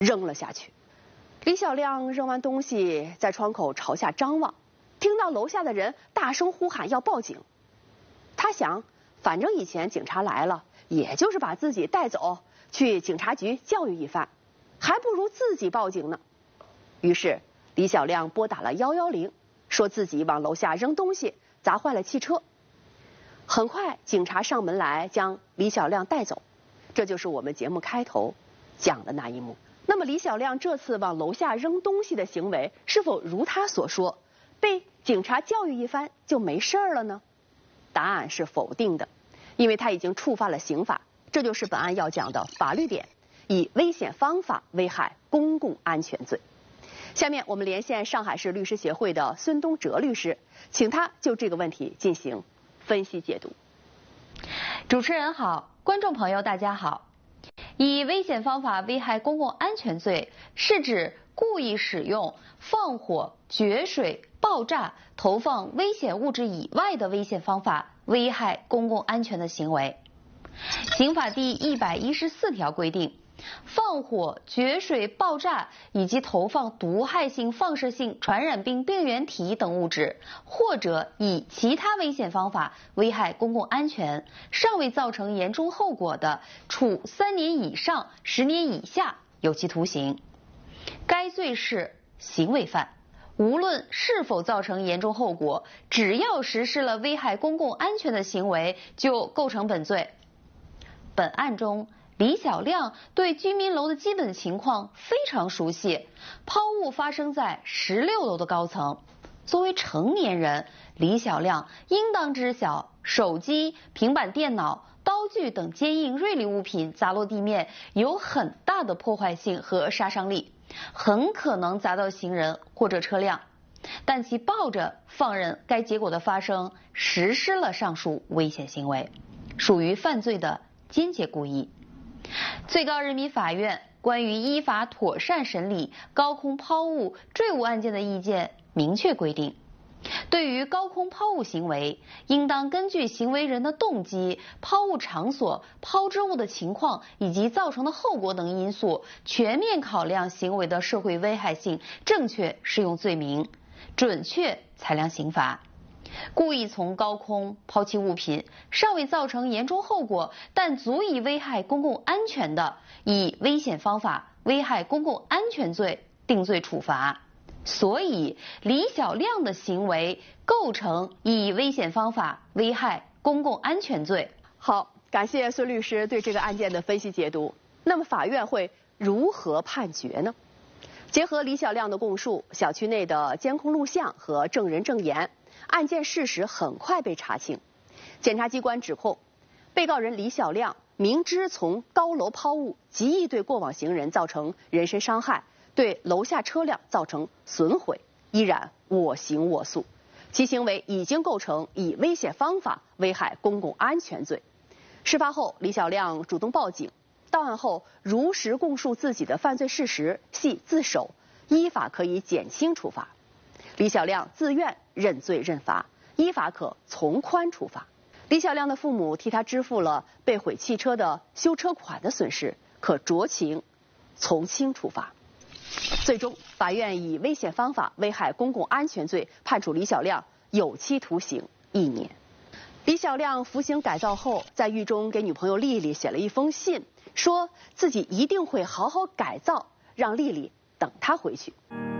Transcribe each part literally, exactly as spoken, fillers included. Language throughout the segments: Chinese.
扔了下去。李小亮扔完东西，在窗口朝下张望，听到楼下的人大声呼喊要报警。他想，反正以前警察来了，也就是把自己带走去警察局教育一番，还不如自己报警呢。于是李小亮拨打了一一零，说自己往楼下扔东西，砸坏了汽车。很快警察上门来将李小亮带走，这就是我们节目开头讲的那一幕。那么李小亮这次往楼下扔东西的行为，是否如他所说，被警察教育一番就没事了呢？答案是否定的，因为他已经触犯了刑法，这就是本案要讲的法律点，以危险方法危害公共安全罪。下面我们连线上海市律师协会的孙东哲律师，请他就这个问题进行分析解读。 主持人好，观众朋友大家好。以危险方法危害公共安全罪，是指故意使用放火、决水、爆炸、投放危险物质以外的危险方法危害公共安全的行为。刑法第一百一十四条规定，放火、决水、爆炸以及投放毒害性、放射性、传染病病原体等物质，或者以其他危险方法危害公共安全，尚未造成严重后果的，处三年以上十年以下有期徒刑。该罪是行为犯，无论是否造成严重后果，只要实施了危害公共安全的行为，就构成本罪。本案中，李小亮对居民楼的基本情况非常熟悉，抛物发生在十六楼的高层。作为成年人，李小亮应当知晓手机、平板电脑、刀具等坚硬锐利物品砸落地面有很大的破坏性和杀伤力，很可能砸到行人或者车辆，但其抱着放任该结果的发生，实施了上述危险行为，属于犯罪的间接故意。最高人民法院关于依法妥善审理高空抛物、坠物案件的意见明确规定，对于高空抛物行为，应当根据行为人的动机、抛物场所、抛之物的情况以及造成的后果等因素，全面考量行为的社会危害性，正确适用罪名，准确裁量刑罚。故意从高空抛弃物品，尚未造成严重后果，但足以危害公共安全的，以危险方法危害公共安全罪定罪处罚。所以李小亮的行为构成以危险方法危害公共安全罪。 好，感谢孙律师对这个案件的分析解读。那么法院会如何判决呢？结合李小亮的供述、小区内的监控录像和证人证言，案件事实很快被查清。检察机关指控，被告人李小亮明知从高楼抛物极易对过往行人造成人身伤害，对楼下车辆造成损毁，依然我行我素，其行为已经构成以危险方法危害公共安全罪。事发后，李小亮主动报警，到案后如实供述自己的犯罪事实，系自首，依法可以减轻处罚。李小亮自愿认罪认罚，依法可从宽处罚。李小亮的父母替他支付了被毁汽车的修车款的损失，可酌情从轻处罚。最终，法院以危险方法危害公共安全罪判处李小亮有期徒刑一年。李小亮服刑改造后，在狱中给女朋友丽丽写了一封信，说自己一定会好好改造，让丽丽等他回去。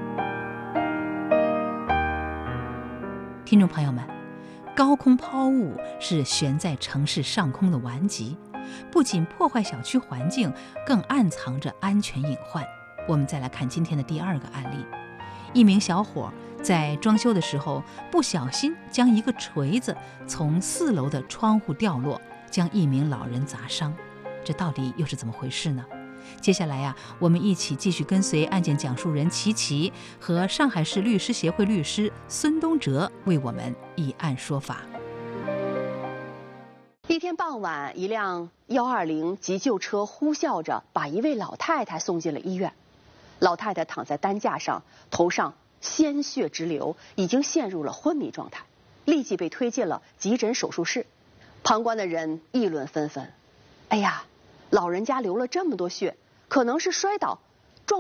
听众朋友们，高空抛物是悬在城市上空的顽疾，不仅破坏小区环境，更暗藏着安全隐患。我们再来看今天的第二个案例，一名小伙在装修的时候不小心将一个锤子从四楼的窗户掉落，将一名老人砸伤，这到底又是怎么回事呢？接下来呀、啊，我们一起继续跟随案件讲述人齐齐和上海市律师协会律师孙东哲为我们一案说法。 一天傍晚，一辆一二零急救车呼啸着把一位老太太送进了医院。老太太躺在担架上，头上鲜血直流，已经陷入了昏迷状态，立即被推进了急诊手术室。旁观的人议论纷纷：“哎呀，老人家流了这么多血，可能是摔倒